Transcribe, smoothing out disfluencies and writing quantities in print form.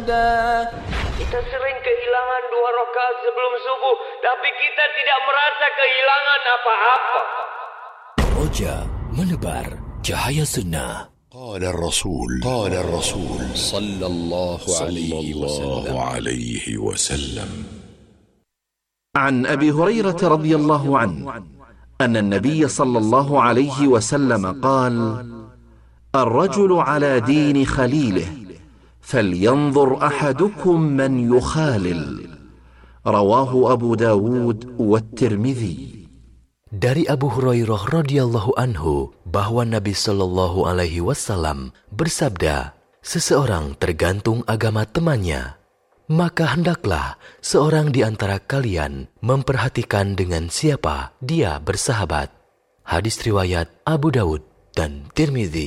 Kita sering kehilangan 2 rakaat sebelum subuh, tapi kita tidak merasa kehilangan apa-apa. Roja menebar cahaya sunnah. قال الرسول صلى الله عليه وسلم عن أبي هريرة رضي الله عنه أن النبي صلى الله عليه وسلم قال: الرجل على دين خليله فلينظر أحدكم من يخالل. رواه أبو داود والترمذي. Dari Abu Hurairah radhiyallahu anhu bahwa Nabi Shallallahu alaihi wasallam bersabda, seseorang tergantung agama temannya, maka hendaklah seorang di antara kalian memperhatikan dengan siapa dia bersahabat. Hadis riwayat Abu Dawud dan Tirmidzi.